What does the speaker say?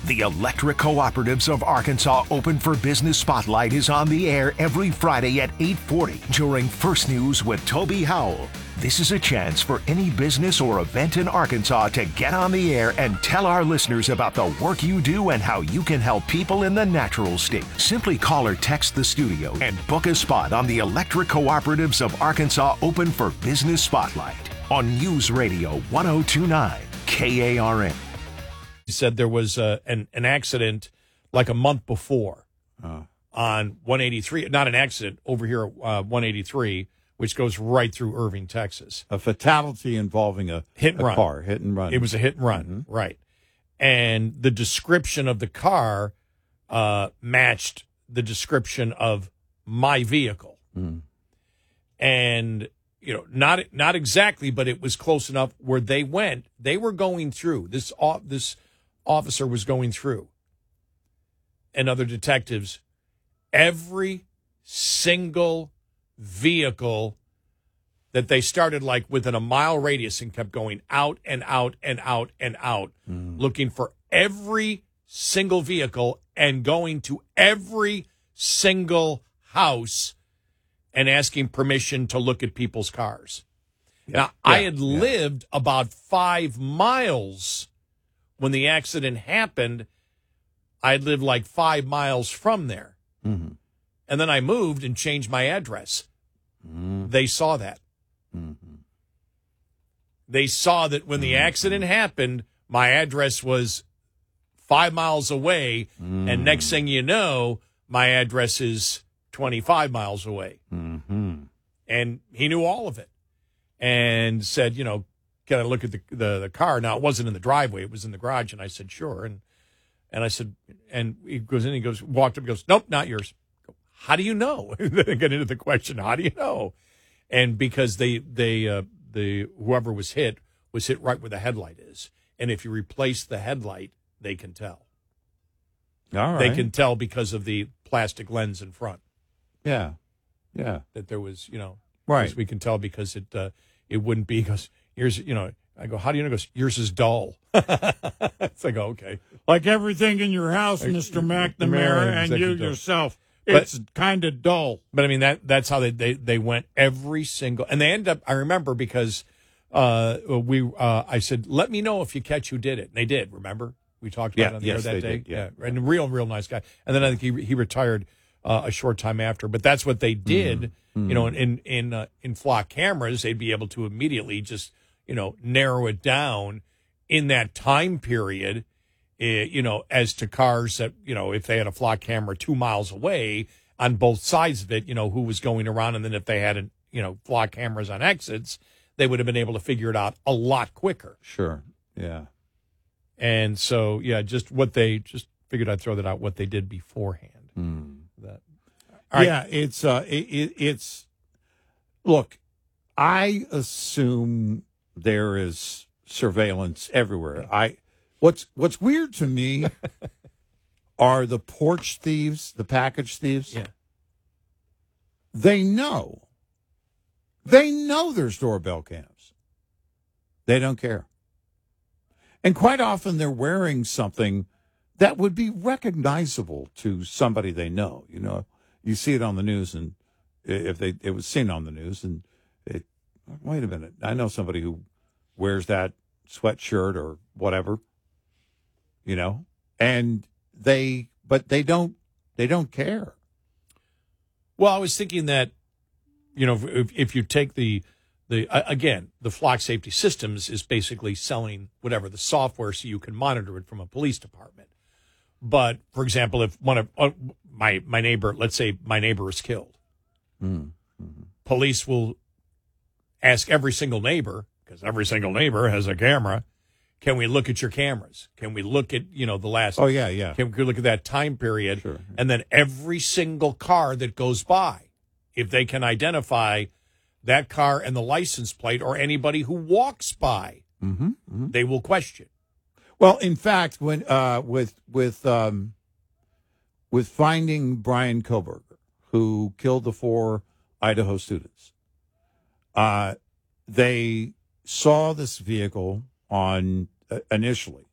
The Electric Cooperatives of Arkansas Open for Business Spotlight is on the air every Friday at 8:40 during First News with Toby Howell. This is a chance for any business or event in Arkansas to get on the air and tell our listeners about the work you do and how you can help people in the natural state. Simply call or text the studio and book a spot on the Electric Cooperatives of Arkansas Open for Business Spotlight on News Radio 1029 KARN. He said there was an accident like a month before on 183. Not an accident over here at 183, which goes right through Irving, Texas. A fatality involving a hit and run. Car, hit and run. It was a hit and run, right. And the description of the car matched the description of my vehicle. And, you know, not exactly, but it was close enough where they went. They were going through. This officer was going through, and other detectives, every single vehicle that they started like within a mile radius and kept going out and out and out and out, looking for every single vehicle and going to every single house and asking permission to look at people's cars. Now, I had lived about 5 miles when the accident happened. I lived like 5 miles from there. And then I moved and changed my address. They saw that. They saw that when the accident happened, my address was 5 miles away, and next thing you know, my address is 25 miles away. And he knew all of it and said, you know, can I look at the car? Now, it wasn't in the driveway. It was in the garage. And I said, sure. And I said, and he goes in, walked up, goes, nope, not yours. How do you know? They get into the question, how do you know? And because whoever was hit right where the headlight is. And if you replace the headlight, they can tell. All right. They can tell because of the plastic lens in front. Yeah. That there was, you know, right. We can tell because it wouldn't be, because yours, you know, I go, how do you know? He goes, yours is dull. It's like, okay. Like everything in your house, Mr. McNamara, and you yourself. It's kind of dull. But I mean, that's how they went every single, and they ended up, I remember, because I said, let me know if you catch who did it. And they did, remember? We talked about it on the air that day. Did, yeah. And a real nice guy. And then I think he retired a short time after. But that's what they did. You know, in flock cameras, they'd be able to immediately just, you know, narrow it down in that time period, you know, as to cars that, you know, if they had a flock camera 2 miles away on both sides of it, you know, who was going around. And then if they had, you know, flock cameras on exits, they would have been able to figure it out a lot quicker. Sure. Yeah. And so, just figured I'd throw that out, what they did beforehand. All right. Yeah, it's look, I assume there is surveillance everywhere. What's weird to me are the porch thieves, the package thieves. Yeah. They know there's doorbell cams. They don't care. And quite often they're wearing something that would be recognizable to somebody they know. You know, you see it on the news, and if it was seen on the news, and wait a minute, I know somebody who wears that sweatshirt or whatever, you know, and they don't care. Well, I was thinking that, you know, if you take the flock safety systems is basically selling whatever the software so you can monitor it from a police department. But for example, if one of my neighbor, let's say my neighbor is killed, police will ask every single neighbor, because every single neighbor has a camera. Can we look at your cameras? Can we look at, you know, the last? Oh yeah. Can we look at that time period? Sure. And then every single car that goes by, if they can identify that car and the license plate, or anybody who walks by, they will question. Well, in fact, when with finding Brian Koberger, who killed the 4 Idaho students, they saw this vehicle on initially